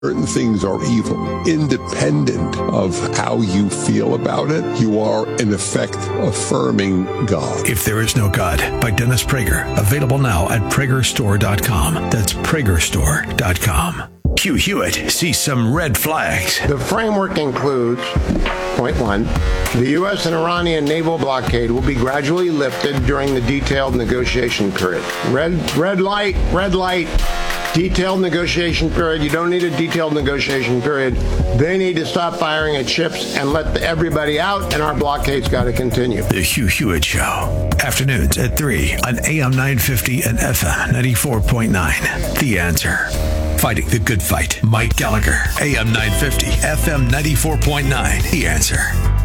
Certain things are evil. Independent of how you feel about it, you are, in effect, affirming God. If There Is No God by Dennis Prager. Available now at PragerStore.com. That's PragerStore.com. Hugh Hewitt sees some red flags. The framework includes, point one, the U.S. and Iranian naval blockade will be gradually lifted during the detailed negotiation period. Red light. Detailed negotiation period. You don't need a detailed negotiation period. They need to stop firing at ships and let everybody out, and our blockade's got to continue. The Hugh Hewitt Show. Afternoons at 3 on AM 950 and FM 94.9. The Answer. Fighting the good fight. Mike Gallagher. AM 950, FM 94.9. The Answer.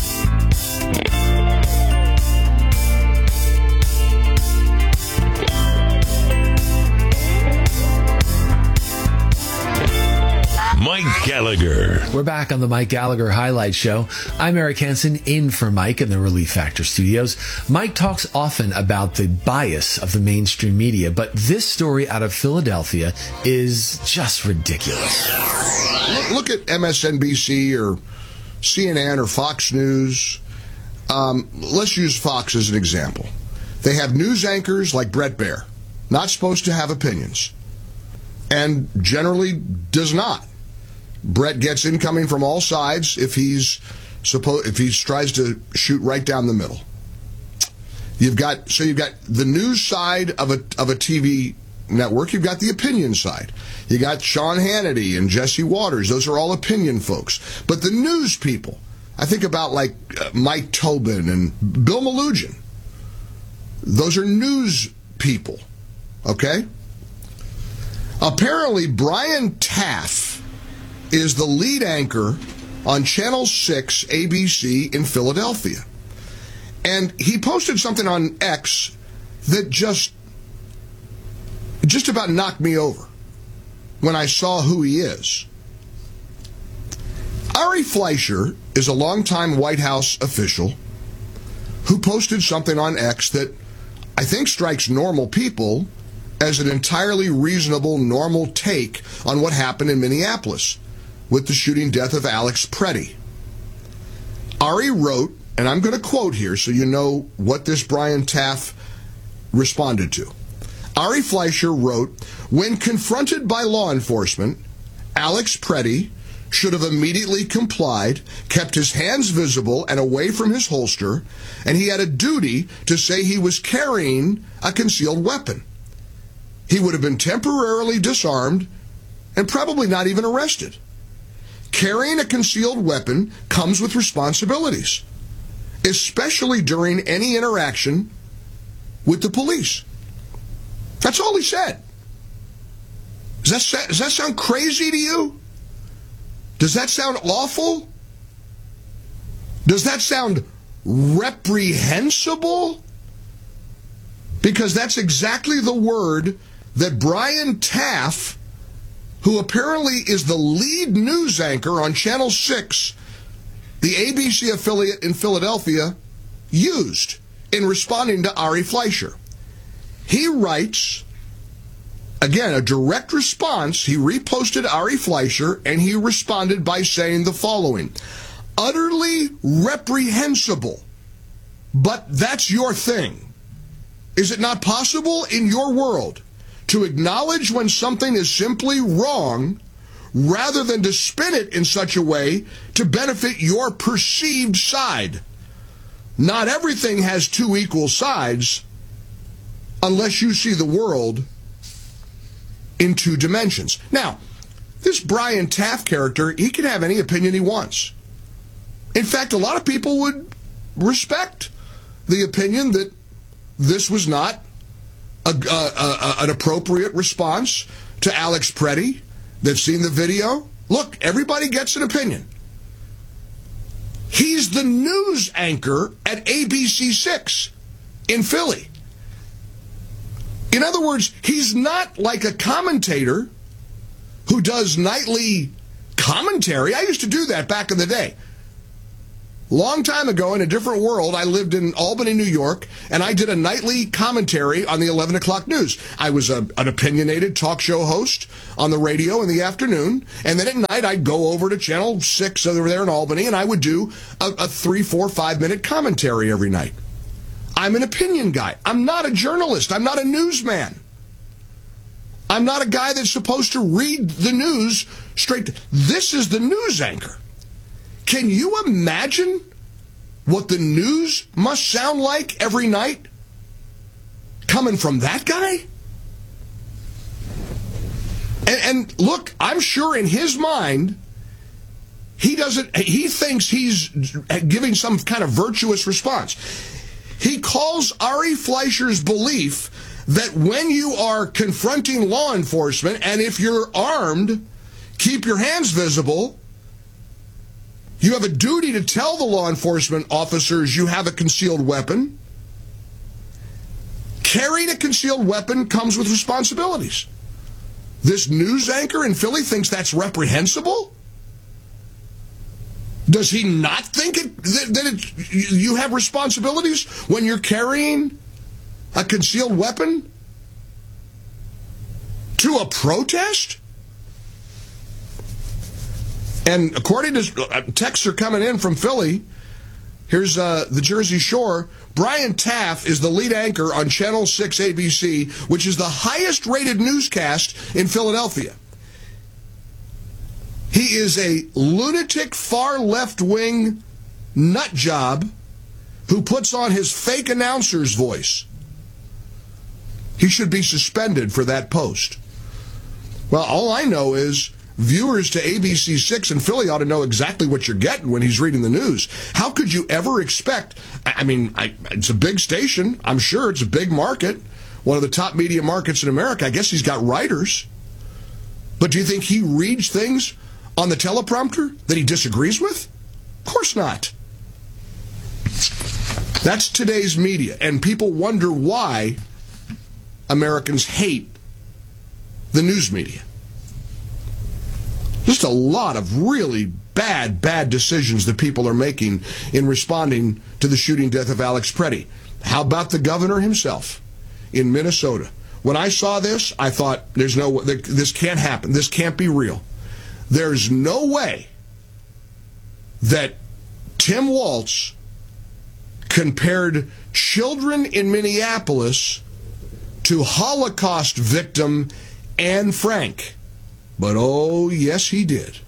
Mike Gallagher. We're back on the Mike Gallagher Highlight Show. I'm Eric Hansen, in for Mike in the Relief Factor studios. Mike talks often about the bias of the mainstream media, but this story out of Philadelphia is just ridiculous. Look at MSNBC or CNN or Fox News. Let's use Fox as an example. They have news anchors like Bret Baier, not supposed to have opinions, and generally does not. Bret gets incoming from all sides if he tries to shoot right down the middle. You've got the news side of a TV network. You've got the opinion side. You got Sean Hannity and Jesse Waters. Those are all opinion folks. But the news people, I think about like Mike Tobin and Bill Melugin. Those are news people. Okay? Apparently, Brian Taff is the lead anchor on Channel 6 ABC in Philadelphia. And he posted something on X that just about knocked me over when I saw who he is. Ari Fleischer is a longtime White House official who posted something on X that I think strikes normal people as an entirely reasonable, normal take on what happened in Minneapolis with the shooting death of Alex Preddy. Ari wrote, and I'm going to quote here so you know what this Brian Taff responded to. Ari Fleischer wrote, "When confronted by law enforcement, Alex Preddy should have immediately complied, kept his hands visible and away from his holster, and he had a duty to say he was carrying a concealed weapon. He would have been temporarily disarmed and probably not even arrested. Carrying a concealed weapon comes with responsibilities, especially during any interaction with the police." That's all he said. Does that sound crazy to you? Does that sound awful? Does that sound reprehensible? Because that's exactly the word that Brian Taff, who apparently is the lead news anchor on Channel 6, the ABC affiliate in Philadelphia, used in responding to Ari Fleischer. He writes, again, a direct response. He reposted Ari Fleischer, and he responded by saying the following: "Utterly reprehensible, but that's your thing. Is it not possible in your world to acknowledge when something is simply wrong rather than to spin it in such a way to benefit your perceived side? Not everything has two equal sides unless you see the world in two dimensions." Now, this Brian Taff character, he can have any opinion he wants. In fact, a lot of people would respect the opinion that this was not an appropriate response to Alex Preddy. They've seen the video. Look, everybody gets an opinion. He's the news anchor at ABC6 in Philly. In other words, he's not like a commentator who does nightly commentary. I used to do that back in the day. Long time ago, in a different world, I lived in Albany, New York, and I did a nightly commentary on the 11 o'clock news. I was an opinionated talk show host on the radio in the afternoon, and then at night I'd go over to Channel 6 over there in Albany, and I would do a 3, 4, 5-minute commentary every night. I'm an opinion guy. I'm not a journalist. I'm not a newsman. I'm not a guy that's supposed to read the news straight. This is the news anchor. Can you imagine what the news must sound like every night coming from that guy? And look, I'm sure in his mind, he thinks he's giving some kind of virtuous response. He calls Ari Fleischer's belief that when you are confronting law enforcement, and if you're armed, keep your hands visible, you have a duty to tell the law enforcement officers you have a concealed weapon. Carrying a concealed weapon comes with responsibilities. This news anchor in Philly thinks that's reprehensible? Does he not think you have responsibilities when you're carrying a concealed weapon to a protest? And according to texts are coming in from Philly, here's the Jersey Shore. Brian Taff is the lead anchor on Channel 6 ABC, which is the highest-rated newscast in Philadelphia. He is a lunatic, far left-wing nut job who puts on his fake announcer's voice. He should be suspended for that post. Well, all I know is viewers to ABC 6 in Philly ought to know exactly what you're getting when he's reading the news. How could you ever expect? I mean, it's a big station. I'm sure it's a big market, one of the top media markets in America. I guess he's got writers. But do you think he reads things on the teleprompter that he disagrees with? Of course not. That's today's media, and people wonder why Americans hate the news media. Just a lot of really bad decisions that people are making in responding to the shooting death of Alex Preddy. How about the governor himself in Minnesota? When I saw this, I thought, this can't happen. This can't be real. There's no way that Tim Walz compared children in Minneapolis to Holocaust victim Anne Frank. But oh, yes, he did.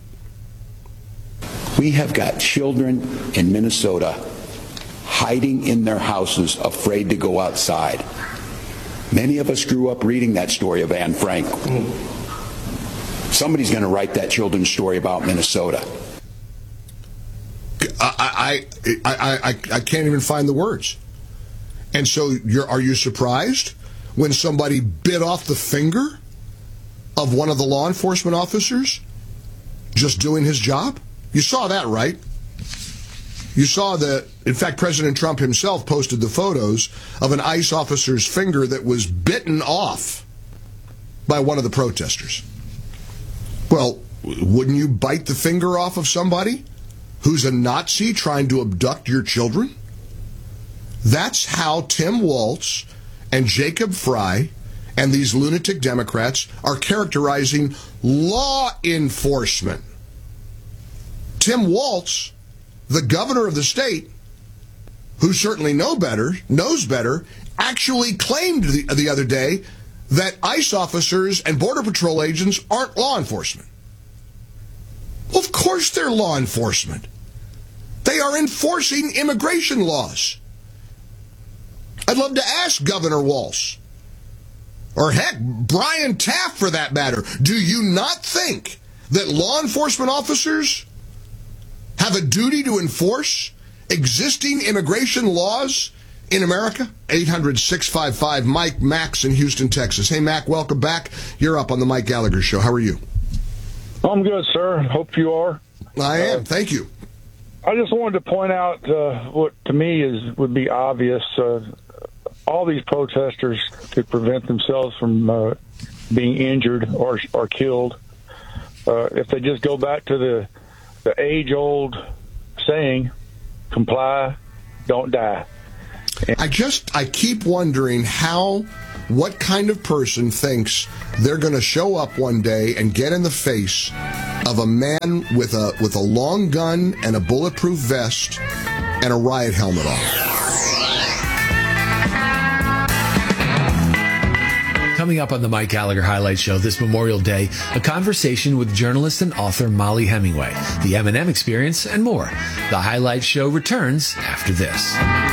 We have got children in Minnesota hiding in their houses, afraid to go outside. Many of us grew up reading that story of Anne Frank. Somebody's going to write that children's story about Minnesota. I can't even find the words. And so are you surprised when somebody bit off the finger of one of the law enforcement officers just doing his job? You saw that, right? You saw that, in fact, President Trump himself posted the photos of an ICE officer's finger that was bitten off by one of the protesters. Well, wouldn't you bite the finger off of somebody who's a Nazi trying to abduct your children? That's how Tim Walz and Jacob Frey and these lunatic Democrats are characterizing law enforcement. Tim Walz, the governor of the state, who certainly knows better, actually claimed the other day that ICE officers and Border Patrol agents aren't law enforcement. Well, of course they're law enforcement. They are enforcing immigration laws. I'd love to ask Governor Walz, or heck, Brian Taft for that matter, do you not think that law enforcement officers have a duty to enforce existing immigration laws in America? 800-655-MIKE, Max in Houston, Texas. Hey, Mac, welcome back. You're up on the Mike Gallagher Show. How are you? I'm good, sir. Hope you are. I am. Thank you. I just wanted to point out what to me would be obvious. All these protesters could prevent themselves from being injured or killed if they just go back to the age-old saying, comply, don't die. I keep wondering what kind of person thinks they're going to show up one day and get in the face of a man with a long gun and a bulletproof vest and a riot helmet on. Coming up on the Mike Gallagher Highlight Show this Memorial Day, a conversation with journalist and author Molly Hemingway, the M&M Experience, and more. The Highlight Show returns after this.